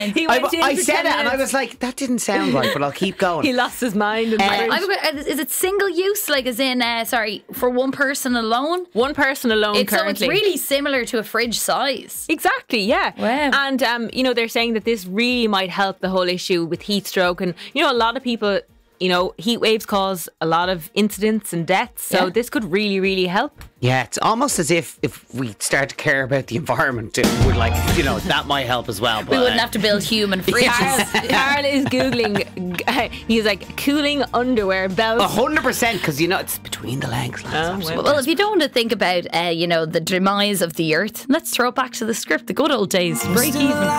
He went in I for said 10 it and I minutes. was like, that didn't sound right, but I'll keep going. He lost his mind in the fridge. Is it single use? Like, as in, for one person alone? One person alone So currently. it's really similar to a fridge size. Exactly, yeah. Wow. And, they're saying that this really might help the whole issue with heat stroke. And, a lot of people, heat waves cause a lot of incidents and deaths. So this could really, really help. Yeah, it's almost as if we start to care about the environment, it would that might help as well. But, We wouldn't have to build human fridges. Carl is Googling, he's like, cooling underwear belts. 100%, because it's between the legs. Lads, Well, if you don't want to think about, the demise of the earth, let's throw it back to the script, the good old days. Break even.